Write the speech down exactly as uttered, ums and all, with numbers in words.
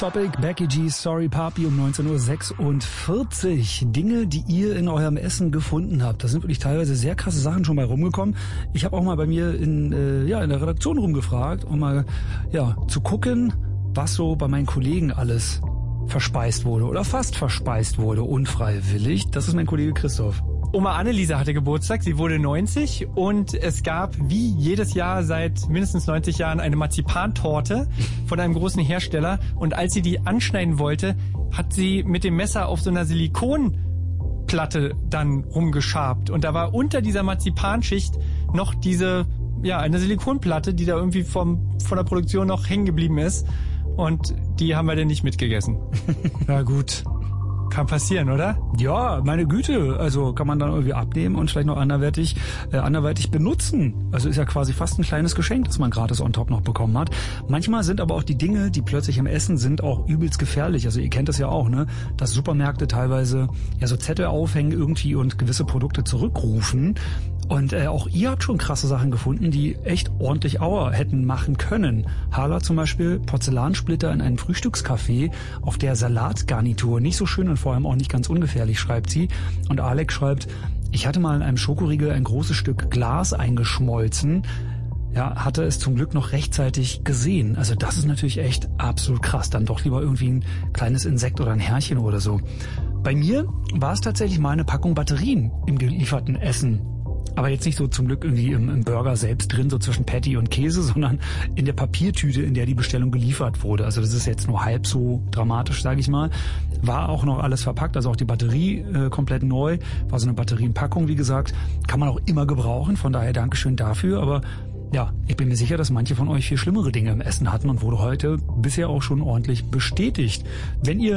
Topic, Becky G, Sorry Papi um neunzehn Uhr sechsundvierzig. Dinge, die ihr in eurem Essen gefunden habt. Da sind wirklich teilweise sehr krasse Sachen schon bei rumgekommen. Ich habe auch mal bei mir in, äh, ja, in der Redaktion rumgefragt, um mal ja, zu gucken, was so bei meinen Kollegen alles verspeist wurde oder fast verspeist wurde, unfreiwillig. Das ist mein Kollege Christoph. Oma Anneliese hatte Geburtstag, sie wurde neunzig und es gab wie jedes Jahr seit mindestens neunzig Jahren eine Marzipantorte von einem großen Hersteller und als sie die anschneiden wollte, hat sie mit dem Messer auf so einer Silikonplatte dann rumgeschabt und da war unter dieser Marzipanschicht noch diese, ja, eine Silikonplatte, die da irgendwie vom, von der Produktion noch hängen geblieben ist und die haben wir dann nicht mitgegessen. Na gut. Kann passieren, oder? Ja, meine Güte. Also kann man dann irgendwie abnehmen und vielleicht noch anderweitig, äh, anderweitig benutzen. Also ist ja quasi fast ein kleines Geschenk, das man gratis on top noch bekommen hat. Manchmal sind aber auch die Dinge, die plötzlich im Essen sind, auch übelst gefährlich. Also ihr kennt das ja auch, ne? Dass Supermärkte teilweise ja so Zettel aufhängen irgendwie und gewisse Produkte zurückrufen. Und äh, auch ihr habt schon krasse Sachen gefunden, die echt ordentlich Aua hätten machen können. Hala zum Beispiel, Porzellansplitter in einem Frühstückscafé, auf der Salatgarnitur, nicht so schön und vor allem auch nicht ganz ungefährlich, schreibt sie. Und Alex schreibt, ich hatte mal in einem Schokoriegel ein großes Stück Glas eingeschmolzen. Ja, hatte es zum Glück noch rechtzeitig gesehen. Also das ist natürlich echt absolut krass. Dann doch lieber irgendwie ein kleines Insekt oder ein Härchen oder so. Bei mir war es tatsächlich mal eine Packung Batterien im gelieferten Essen. Aber jetzt nicht so zum Glück irgendwie im, im Burger selbst drin, so zwischen Patty und Käse, sondern in der Papiertüte, in der die Bestellung geliefert wurde. Also das ist jetzt nur halb so dramatisch, sage ich mal. War auch noch alles verpackt, also auch die Batterie äh, komplett neu. War so eine Batterienpackung, wie gesagt. Kann man auch immer gebrauchen, von daher Dankeschön dafür. Aber ja, ich bin mir sicher, dass manche von euch viel schlimmere Dinge im Essen hatten und wurde heute bisher auch schon ordentlich bestätigt. Wenn ihr